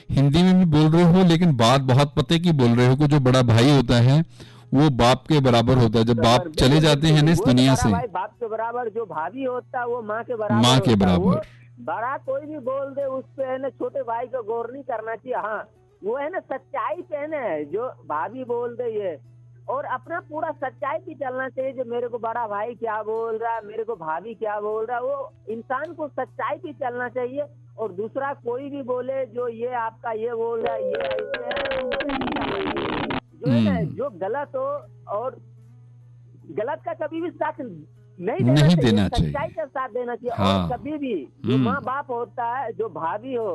हिंदी में भी बोल रहे हो, लेकिन बात बहुत पते की बोल रहे हो कि जो बड़ा भाई होता है वो बाप के बराबर होता है, जब बाप चले बिल्कुल जाते हैं बिल्कुल, ना इस वो तो दुनिया बड़ा से। भाई बाप के बराबर, जो भाभी होता है वो माँ के बराबर माँ के होता है। वो बराबर। बड़ा कोई भी बोल दे उस पे है ना, छोटे भाई को गौर नहीं करना चाहिए। हाँ, वो है ना सच्चाई पे है ना, जो भाभी बोल दे ये, और अपना पूरा सच्चाई पे चलना चाहिए। जो मेरे को बड़ा भाई क्या बोल रहा है, मेरे को भाभी क्या बोल रहा है, वो इंसान को सच्चाई पे चलना चाहिए। और दूसरा कोई भी बोले जो ये आपका ये बोल रहा है, ये ऐसे है, उनको नहीं जाना चाहिए। जो है ना, हम्म। जो गलत हो और गलत का कभी भी साथ नहीं देना नहीं चाहिए, देना सच्चाई चाहिए। का साथ देना चाहिए। और हाँ। कभी भी जो हम्म। माँ बाप होता है, जो भाभी हो,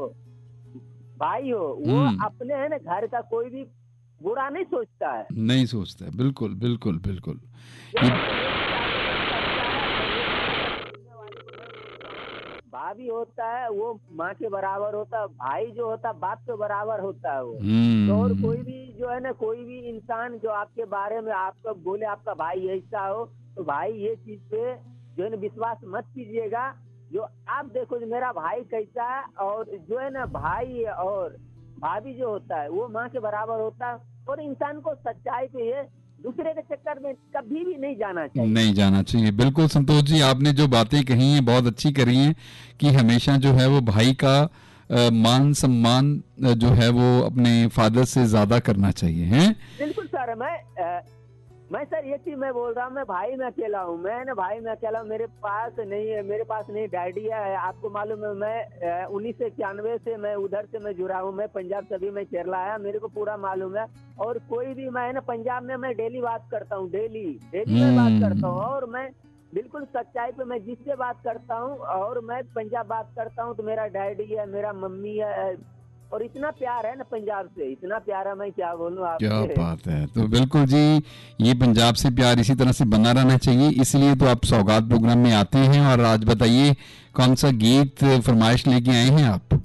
भाई हो, वो हम्म। अपने है ना घर का कोई भी बुरा नहीं सोचता है। नहीं सोचता है, बिल्कुल बिल्कुल बिल्कुल। जो ये है ना, ये चीज आपने बहुत अच्छा है। और ये चीज सुनने वाले को मैं बोलता हूँ, भाभी होता है वो माँ के बराबर होता है, भाई जो होता है बाप के बराबर होता है वो। तो और हम्म। कोई भी जो है ना, कोई भी इंसान जो आपके बारे में आपका बोले आपका भाई ऐसा हो, तो भाई ये चीज पे जो है ना विश्वास मत कीजिएगा। जो आप देखो जो मेरा भाई कैसा है, और जो है ना भाई और भाभी जो होता है वो माँ के बराबर होता है। और इंसान को सच्चाई पे ये दूसरे के चक्कर में कभी भी नहीं जाना चाहिए। नहीं जाना चाहिए, बिल्कुल संतोष जी, आपने जो बातें कही हैं बहुत अच्छी करी हैं कि हमेशा जो है वो भाई का मान सम्मान जो है वो अपने फादर से ज्यादा करना चाहिए, हैं। बिल्कुल सर, मैं सर ये चीज मैं बोल रहा हूँ, मैं भाई में अकेला हूँ, मैं ना भाई में अकेला हूँ, मेरे पास नहीं है, मेरे पास नहीं डैडी है। आपको मालूम है मैं 1991 से मैं उधर से मैं जुड़ा हूँ, मैं पंजाब से अभी मैं केरला आया, मेरे को पूरा मालूम है। और कोई भी मैं ना पंजाब में मैं डेली बात करता हूँ, डेली डेली मैं बात करता हूँ। हम्म। और मैं बिल्कुल सच्चाई पे मैं जिससे बात करता हूँ, और मैं पंजाब बात करता हूँ तो मेरा डैडी है, मेरा मम्मी है। और इतना प्यार है ना पंजाब से, इतना प्यारा, मैं क्या बोलूँ क्या आपसे। बात है, तो बिल्कुल जी, ये पंजाब से प्यार इसी तरह से बना रहना चाहिए, इसलिए तो आप सौगात प्रोग्राम में आते हैं। और आज बताइए कौन सा गीत फरमाइश लेके आए हैं आप।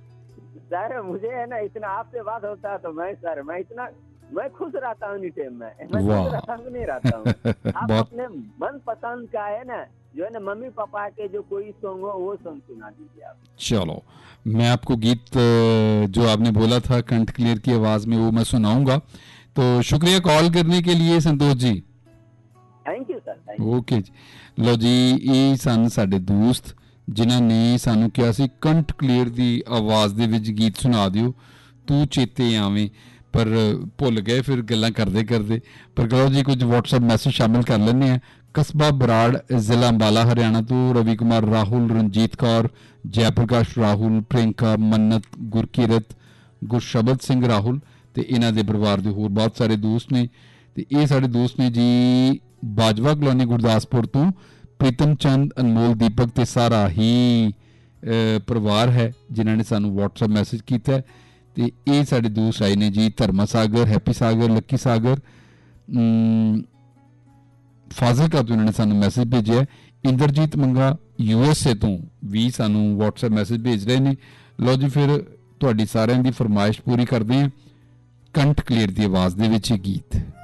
सर मुझे है ना, इतना आपसे बात होता है तो मैं सर मैं इतना मैं खुश रहता हूँ। एनी टाइम मैं खुश वाह। रहता हूँ, नहीं रहता हूँ। आप बहुत। अपने मन पसंद का है ना, जो है ना मम्मी पापा के जो कोई सॉन्ग हो वो सॉन्ग सुना दीजिए आप। चलो, मैं आपको गीत जो आपने बोला था कंठ क्लियर की आवाज में वो मैं सुनाऊंगा। तो शुक्रिया कॉल करने के लिए Santosh ji. Thank you sir, thank you. Okay जी। लो जी, ਇਹ ਸਨ ਸਾਡੇ ਦੋਸਤ ਜਿਨ੍ਹਾਂ ਨੇ ਸਾਨੂੰ ਕਿਹਾ ਸੀ ਕੰਠ ਕਲੀਅਰ ਦੀ ਆਵਾਜ਼ ਦੇ ਵਿੱਚ ਗੀਤ ਸੁਣਾ ਦਿਓ, ਤੂੰ ਚੇਤੇ ਆਵੇਂ। ਪਰ ਭੁੱਲ ਗਏ ਫਿਰ ਗੱਲਾਂ ਕਰਦੇ ਕਰਦੇ। ਪਰ ਕਹੋ ਜੀ ਕੁਝ WhatsApp ਮੈਸੇਜ ਸ਼ਾਮਿਲ ਕਰ ਲੈਂਦੇ ਆ। ਕਸਬਾ ਬਰਾੜ, ਜ਼ਿਲ੍ਹਾ ਅੰਬਾਲਾ, ਹਰਿਆਣਾ ਤੋਂ ਰਵੀ ਕੁਮਾਰ ਰਾਹੁਲ, ਰਣਜੀਤ ਕੌਰ, ਜੈਪ੍ਰਕਾਸ਼ ਰਾਹੁਲ, ਪ੍ਰਿयंका ਮੰਨਤ, ਗੁਰਕੀਰਤ, ਗੁਰਸ਼ਬਦ ਸਿੰਘ ਰਾਹੁਲ ਤੇ ਇਹਨਾਂ ਦੇ ਪਰਿਵਾਰ ਦੇ ਹੋਰ ਬਹੁਤ ਸਾਰੇ ਦੋਸਤ ਨੇ। ਤੇ ਇਹ ਸਾਡੇ ਦੋਸਤ ਨੇ ਜੀ ਬਾਜਵਾ ਕਲੋਨੀ ਗੁਰਦਾਸਪੁਰ ਤੋਂ ਪ੍ਰੀਤਮ ਚੰਦ, ਅਨਮੋਲ, ਦੀਪਕ ਤੇ ਸਾਰਾ ਹੀ ਪਰਿਵਾਰ ਹੈ ਜਿਨ੍ਹਾਂ ਨੇ ਸਾਨੂੰ WhatsApp ਮੈਸੇਜ ਕੀਤਾ ਹੈ। ਤੇ ਇਹ ਸਾਡੇ ਦੋਸਤ ਆਏ ਨੇ ਜੀ ਧਰਮਾ ਸਾਗਰ, ਹੈਪੀ ਸਾਗਰ, ਲੱਕੀ ਸਾਗਰ, ਫਾਜ਼ਿਲਕਾ ਤੋਂ ਇਹਨਾਂ ਨੇ ਸਾਨੂੰ ਮੈਸੇਜ ਭੇਜਿਆ। ਇੰਦਰਜੀਤ ਮੰਗਾ USA ਤੋਂ ਵੀ ਸਾਨੂੰ WhatsApp ਮੈਸੇਜ ਭੇਜ ਰਹੇ ਨੇ। ਲਓ ਜੀ, ਫਿਰ ਤੁਹਾਡੀ ਸਾਰਿਆਂ ਦੀ ਫਰਮਾਇਸ਼ ਪੂਰੀ ਕਰਦੇ ਹਾਂ ਕੰਠ ਕਲੀਅਰ ਦੀ ਆਵਾਜ਼ ਦੇ ਵਿੱਚ ਇਹ ਗੀਤ।